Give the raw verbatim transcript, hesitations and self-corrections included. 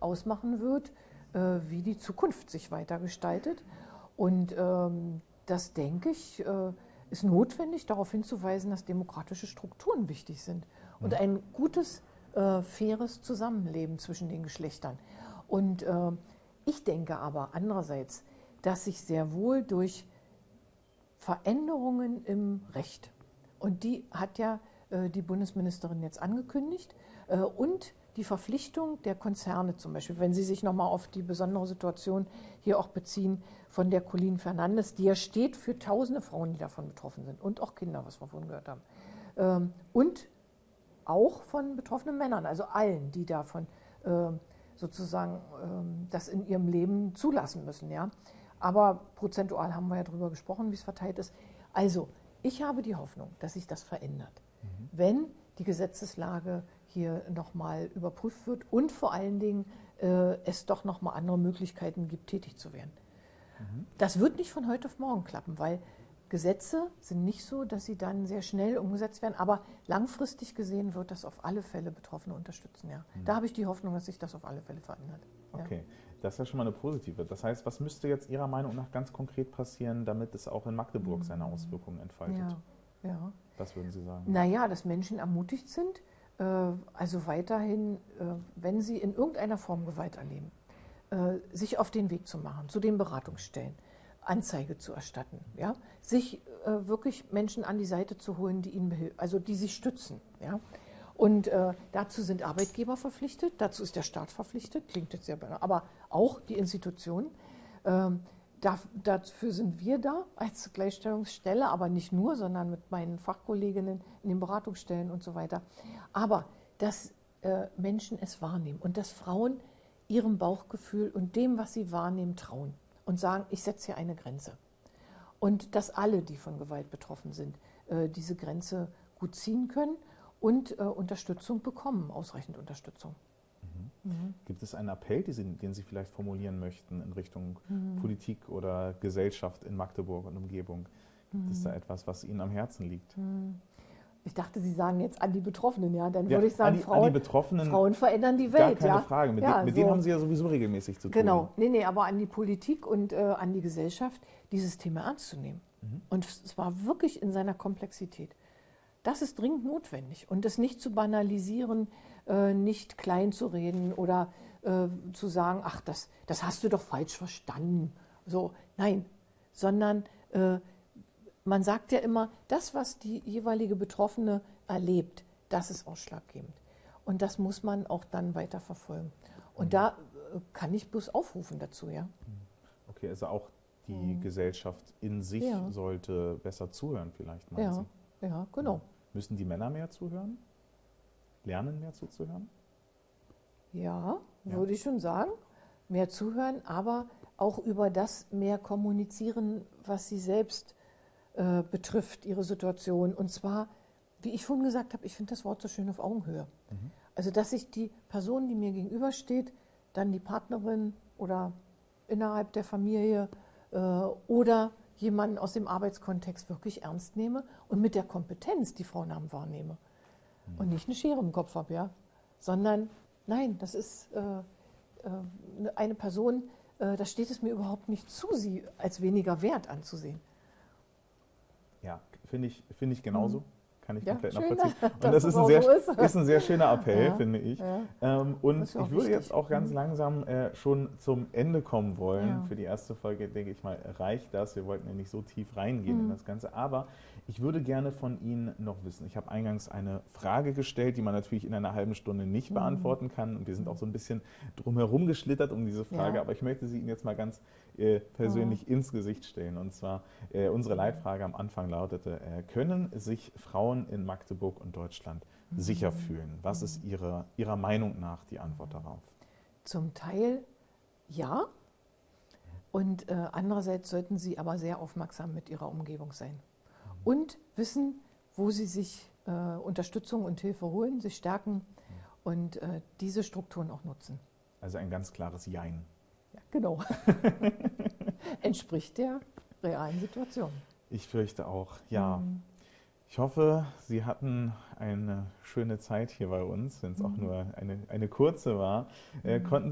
ausmachen wird, äh, wie die Zukunft sich weitergestaltet. Und ähm, das, denke ich, äh, ist notwendig, darauf hinzuweisen, dass demokratische Strukturen wichtig sind und ein gutes, äh, faires Zusammenleben zwischen den Geschlechtern. Und äh, ich denke aber andererseits, dass sich sehr wohl durch Veränderungen im Recht, und die hat ja äh, die Bundesministerin jetzt angekündigt, äh, und die Verpflichtung der Konzerne zum Beispiel, wenn Sie sich nochmal auf die besondere Situation hier auch beziehen von der Colleen Fernandes, die ja steht für tausende Frauen, die davon betroffen sind und auch Kinder, was wir vorhin gehört haben. Ähm, und auch von betroffenen Männern, also allen, die davon äh, sozusagen äh, das in ihrem Leben zulassen müssen. Ja? Aber prozentual haben wir ja darüber gesprochen, wie es verteilt ist. Also, ich habe die Hoffnung, dass sich das verändert, mhm. wenn die Gesetzeslage hier nochmal überprüft wird und vor allen Dingen äh, es doch nochmal andere Möglichkeiten gibt, tätig zu werden. Mhm. Das wird nicht von heute auf morgen klappen, weil Gesetze sind nicht so, dass sie dann sehr schnell umgesetzt werden, aber langfristig gesehen wird das auf alle Fälle Betroffene unterstützen. Ja. Mhm. Da habe ich die Hoffnung, dass sich das auf alle Fälle verändert. Okay, ja. Das ist ja schon mal eine positive. Das heißt, was müsste jetzt Ihrer Meinung nach ganz konkret passieren, damit es auch in Magdeburg mhm. seine Auswirkungen entfaltet? Ja. Ja. Was würden Sie sagen? Naja, dass Menschen ermutigt sind, äh, also weiterhin, äh, wenn sie in irgendeiner Form Gewalt erleben, äh, sich auf den Weg zu machen, zu den Beratungsstellen, Anzeige zu erstatten, ja? Sich äh, wirklich Menschen an die Seite zu holen, die ihnen also die sich stützen. Ja? Und äh, dazu sind Arbeitgeber verpflichtet, dazu ist der Staat verpflichtet, klingt jetzt sehr banal, aber auch die Institutionen. Ähm, da, dafür sind wir da als Gleichstellungsstelle, aber nicht nur, sondern mit meinen Fachkolleginnen in den Beratungsstellen und so weiter. Aber dass äh, Menschen es wahrnehmen und dass Frauen ihrem Bauchgefühl und dem, was sie wahrnehmen, trauen und sagen, ich setze hier eine Grenze. Und dass alle, die von Gewalt betroffen sind, äh, diese Grenze gut ziehen können und äh, Unterstützung bekommen, ausreichend Unterstützung. Mhm. Mhm. Gibt es einen Appell, den Sie, den Sie vielleicht formulieren möchten in Richtung mhm. Politik oder Gesellschaft in Magdeburg und Umgebung? Gibt mhm. es da etwas, was Ihnen am Herzen liegt? Mhm. Ich dachte, Sie sagen jetzt an die Betroffenen, ja. Dann ja, würde ich sagen, an die, Frauen, an die Betroffenen, Frauen verändern die Welt. Gar keine ja? Frage. Mit, ja, de, mit so. denen haben Sie ja sowieso regelmäßig zu tun. Genau, nee, nee, aber an die Politik und äh, an die Gesellschaft, dieses Thema ernst zu nehmen. Mhm. Und zwar wirklich in seiner Komplexität. Das ist dringend notwendig. Und das nicht zu banalisieren, äh, nicht klein zu reden oder äh, zu sagen, ach, das, das hast du doch falsch verstanden. So, nein, sondern äh, man sagt ja immer, das, was die jeweilige Betroffene erlebt, das ist ausschlaggebend. Und das muss man auch dann weiter verfolgen. Und mhm. da äh, kann ich bloß aufrufen dazu, ja. Okay, also auch die mhm. Gesellschaft in sich ja. sollte besser zuhören vielleicht, meinen ja. Sie? Ja, genau. Müssen die Männer mehr zuhören? Lernen mehr zuzuhören? Ja, ja, würde ich schon sagen. Mehr zuhören, aber auch über das mehr kommunizieren, was sie selbst äh, betrifft, ihre Situation. Und zwar, wie ich vorhin gesagt habe, ich finde das Wort so schön, auf Augenhöhe. Mhm. Also, dass sich die Person, die mir gegenübersteht, dann die Partnerin oder innerhalb der Familie äh, oder jemanden aus dem Arbeitskontext wirklich ernst nehme und mit der Kompetenz, die Frauen haben, wahrnehme. Mhm. Und nicht eine Schere im Kopf habe, ja. Sondern, nein, das ist äh, äh, eine Person, äh, da steht es mir überhaupt nicht zu, sie als weniger wert anzusehen. Ja, finde ich, find ich genauso. Mhm. Kann ich ja, komplett schön, nachvollziehen. Und das das ist ein, sehr, so ist. ist ein sehr schöner Appell, ja, finde ich. Ja. Ähm, und ich würde wichtig. jetzt auch ganz mhm. langsam äh, schon zum Ende kommen wollen. Ja. Für die erste Folge, denke ich mal, reicht das. Wir wollten ja nicht so tief reingehen mhm. in das Ganze. Aber ich würde gerne von Ihnen noch wissen. Ich habe eingangs eine Frage gestellt, die man natürlich in einer halben Stunde nicht mhm. beantworten kann. Und wir sind auch so ein bisschen drumherum geschlittert um diese Frage. Ja. Aber ich möchte sie Ihnen jetzt mal ganz äh, persönlich mhm. ins Gesicht stellen. Und zwar, äh, unsere Leitfrage am Anfang lautete, äh, können sich Frauen in Magdeburg und Deutschland mhm. sicher fühlen? Was mhm. ist Ihre, Ihrer Meinung nach die Antwort darauf? Zum Teil ja. Und äh, andererseits sollten Sie aber sehr aufmerksam mit Ihrer Umgebung sein. Und wissen, wo sie sich äh, Unterstützung und Hilfe holen, sich stärken und äh, diese Strukturen auch nutzen. Also ein ganz klares Jein. Ja, genau. Entspricht der realen Situation. Ich fürchte auch, ja. Mhm. Ich hoffe, Sie hatten eine schöne Zeit hier bei uns, wenn es mhm. auch nur eine, eine kurze war. Äh, konnten